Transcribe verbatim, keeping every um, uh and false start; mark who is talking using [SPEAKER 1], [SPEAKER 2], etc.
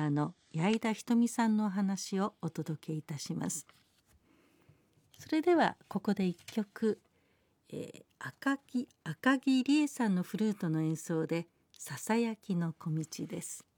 [SPEAKER 1] ーの矢井田ひとみさんのお話をお届けいたします。それではここで一曲、えー、赤木赤木理恵さんのフルートの演奏でささやきの小道です。